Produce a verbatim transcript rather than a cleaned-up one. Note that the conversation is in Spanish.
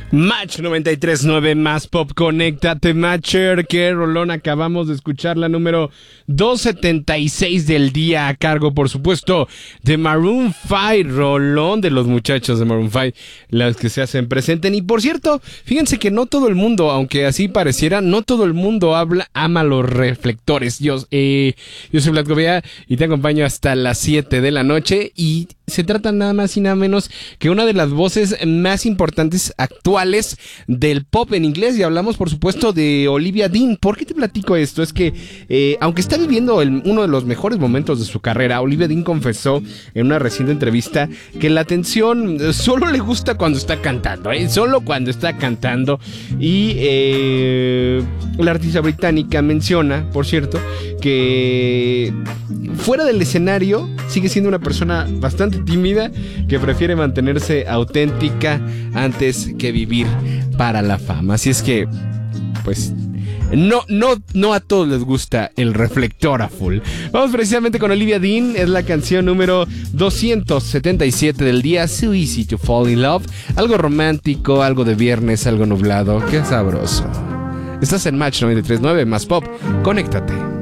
Match noventa y tres punto nueve más pop, conéctate Matcher. Qué rolón, acabamos de escuchar la número doscientos setenta y seis del día, a cargo por supuesto de Maroon cinco, rolón de los muchachos de Maroon cinco, los que se hacen presenten. Y por cierto, fíjense que no todo el mundo, aunque así pareciera, no todo el mundo habla, ama los reflectores. Yo, eh, yo soy Vlad Govea y te acompaño hasta las siete de la noche, y se trata nada más y nada menos que una de las voces más importantes actuales del pop en inglés, y hablamos por supuesto de Olivia Dean. ¿Por qué te platico esto? Es que eh, aunque está viviendo el, uno de los mejores momentos de su carrera, Olivia Dean confesó en una reciente entrevista que la atención solo le gusta cuando está cantando, ¿eh? Solo cuando está cantando. Y eh, la artista británica menciona, por cierto, que fuera del escenario sigue siendo una persona bastante tímida, que prefiere mantenerse auténtica antes que vivir para la fama. Así es que, pues, no, no, no a todos les gusta el reflector a full. Vamos precisamente con Olivia Dean. Es la canción número doscientos setenta y siete del día, So Easy to Fall in Love. Algo romántico, algo de viernes, algo nublado. Qué sabroso. Estás en Match noventa y tres punto nueve más pop. Conéctate.